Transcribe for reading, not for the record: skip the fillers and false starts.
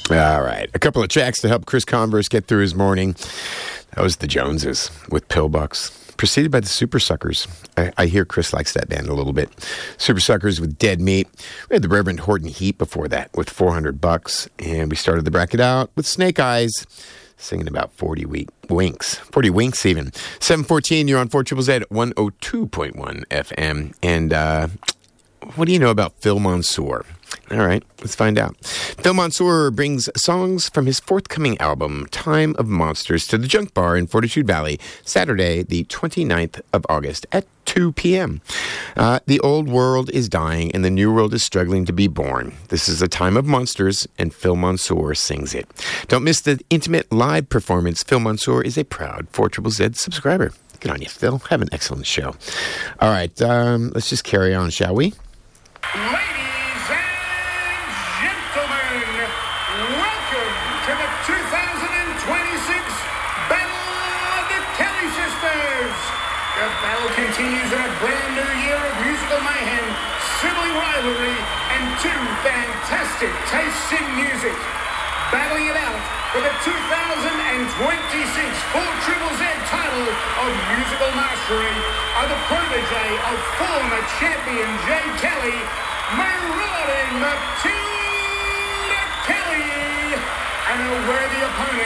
All right. A couple of tracks to help Chris Converse get through his morning. That was the Joneses with Pillbucks, preceded by the Super Suckers. I hear Chris likes that band a little bit. Super Suckers with Dead Meat. We had the Reverend Horton Heat before that with $400. And we started the bracket out with Snake Eyes, singing about 40 winks. 40 winks even. 7:14, you're on 4ZZZ at 102.1 FM. And what do you know about Phil Mansour? All right, let's find out. Phil Mansour brings songs from his forthcoming album, Time of Monsters, to the Junk Bar in Fortitude Valley, Saturday, the 29th of August at 2 p.m. The old world is dying and the new world is struggling to be born. This is a time of monsters, and Phil Mansour sings it. Don't miss the intimate live performance. Phil Mansour is a proud 4ZZZ subscriber. Good on you, Phil. Have an excellent show. All right, let's just carry on, shall we? Ladies and gentlemen, welcome to the 2026 Battle of the Kelly Sisters. The battle continues in a brand new year of musical mayhem, sibling rivalry, and two fantastic tastes in music. Battling it out for the 2026 4ZZZ title of Musical Mastery are the protege of former champion Jay Kelly, marauding Matilda Kelly, and a worthy opponent.